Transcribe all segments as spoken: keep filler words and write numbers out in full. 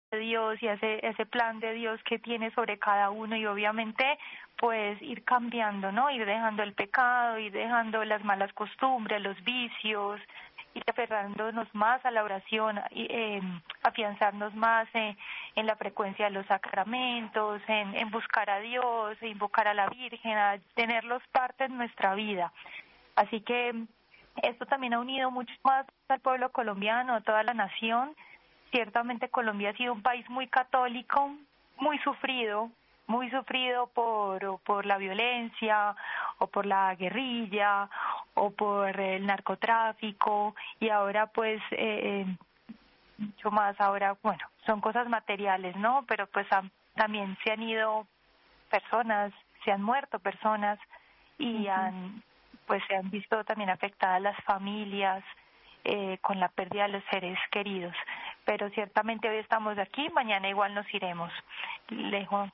de Dios y ese, ese plan de Dios que tiene sobre cada uno, y obviamente pues ir cambiando, ¿no? Ir dejando el pecado, ir dejando las malas costumbres, los vicios, ir aferrándonos más a la oración, y, eh, afianzarnos más en, en la frecuencia de los sacramentos, en, en buscar a Dios, invocar a la Virgen, a tenerlos parte en nuestra vida. Así que esto también ha unido mucho más al pueblo colombiano, a toda la nación. Ciertamente Colombia ha sido un país muy católico, muy sufrido, muy sufrido por, por la violencia o por la guerrilla o por el narcotráfico, y ahora pues eh, mucho más ahora, bueno, son cosas materiales, ¿no? Pero pues ha, también se han ido personas, se han muerto personas y uh-huh. han pues se han visto también afectadas las familias eh, con la pérdida de los seres queridos. Pero ciertamente hoy estamos aquí, mañana igual nos iremos. Lejos.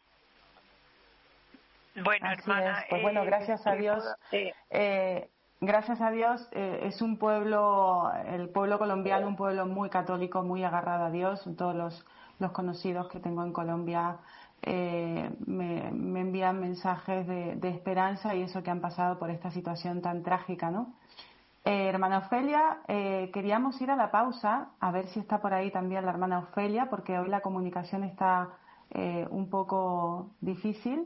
Bueno, Así hermana. Es. Pues eh, bueno, gracias a Dios. Eh, eh, gracias a Dios eh, es un pueblo, el pueblo colombiano, un pueblo muy católico, muy agarrado a Dios. Todos los, los conocidos que tengo en Colombia eh, me, me envían mensajes de, de esperanza, y eso que han pasado por esta situación tan trágica, ¿no? Eh, hermana Ofelia, eh, queríamos ir a la pausa, a ver si está por ahí también la hermana Ofelia, porque hoy la comunicación está eh, un poco difícil.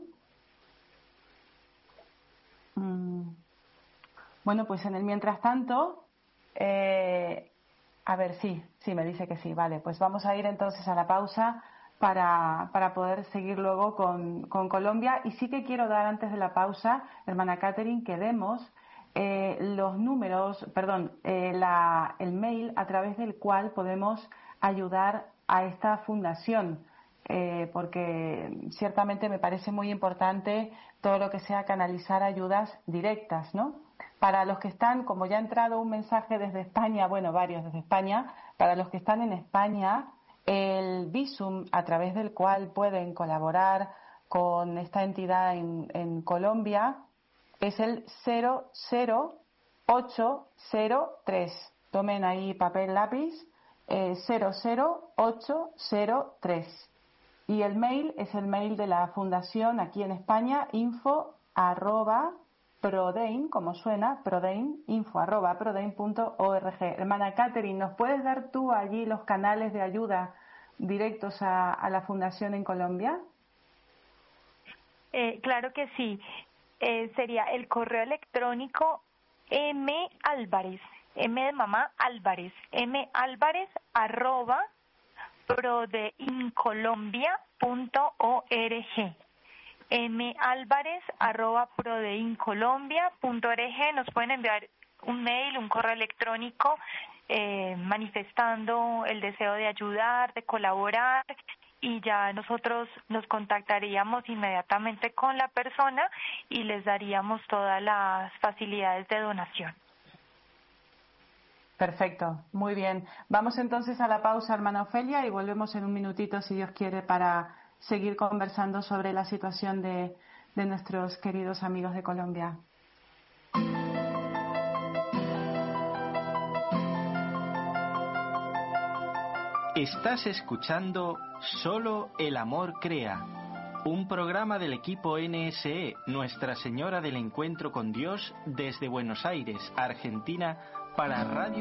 Mm. Bueno, pues en el mientras tanto, eh, a ver, sí, sí, me dice que sí, vale, pues vamos a ir entonces a la pausa para, para poder seguir luego con, con Colombia. Y sí que quiero dar antes de la pausa, hermana Catherine, que demos eh, los números, perdón, eh, la, el mail a través del cual podemos ayudar a esta fundación. Eh, porque ciertamente me parece muy importante todo lo que sea canalizar ayudas directas, ¿no? Para los que están, como ya ha entrado un mensaje desde España, bueno, varios desde España, para los que están en España, el Bizum a través del cual pueden colaborar con esta entidad en, en Colombia es el cero cero ocho cero tres. Tomen ahí papel, lápiz, eh, cero cero ocho cero tres. Y el mail es el mail de la fundación aquí en España, info arroba prodein, como suena, prodein, info arroba prodein punto org. Hermana Catherine, ¿nos puedes dar tú allí los canales de ayuda directos a, a la fundación en Colombia? Eh, claro que sí. Eh, sería el correo electrónico M Álvarez, M de mamá Álvarez, M Álvarez arroba prodeincolombia punto org. M Álvarez arroba prodeincolombia punto org. Nos pueden enviar un mail, un correo electrónico eh, manifestando el deseo de ayudar, de colaborar, y ya nosotros nos contactaríamos inmediatamente con la persona y les daríamos todas las facilidades de donación. Perfecto, muy bien. Vamos entonces a la pausa, hermana Ofelia, y volvemos en un minutito, si Dios quiere, para seguir conversando sobre la situación de, de nuestros queridos amigos de Colombia. Estás escuchando Solo el Amor Crea, un programa del equipo N S E, Nuestra Señora del Encuentro con Dios, desde Buenos Aires, Argentina, para Radio